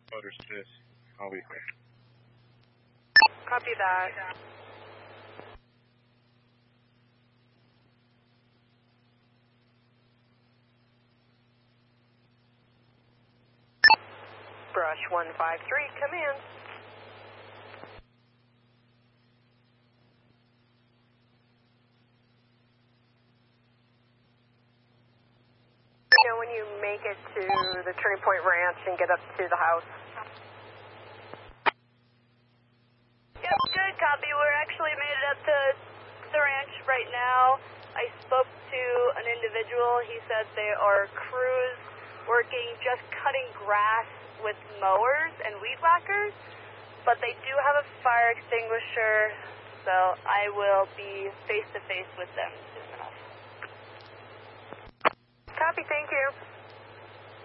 Understood. I'll be here. Copy that. Brush 153, come in. You know when you make it to the Turning Point Ranch and get up to the house? Yep, good copy. We're actually made it up to the ranch right now. I spoke to an individual. He said they are crews working just cutting grass with mowers and weed whackers, but they do have a fire extinguisher, so I will be face-to-face with them soon enough. Copy, thank you.